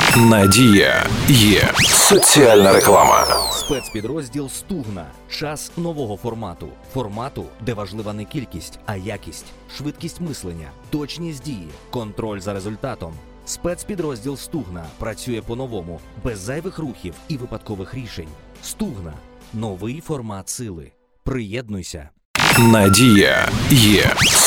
Надія є. Соціальна реклама. Спецпідрозділ «Стугна». Час нового формату. Формату, де важлива не кількість, а якість, швидкість мислення, точність дії, контроль за результатом. Спецпідрозділ «Стугна» працює по-новому, без зайвих рухів і випадкових рішень. «Стугна» – новий формат сили. Приєднуйся. Надія є.